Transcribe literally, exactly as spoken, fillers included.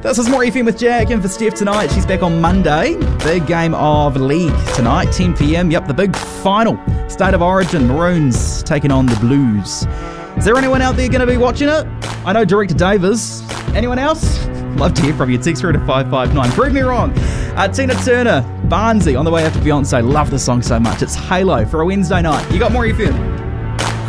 This is more E F M with Jack in for Steph tonight. She's back on Monday. Big game of League tonight, ten p.m. Yep, the big final. State of Origin, Maroons taking on the Blues. Is there anyone out there going to be watching it? I know Director Davis. Anyone else? Love to hear from you. Text through to five five nine. Prove me wrong. Uh, Tina Turner, Barnsey, on the way after Beyonce. Love this song so much. It's Halo for a Wednesday night. You got more E F M.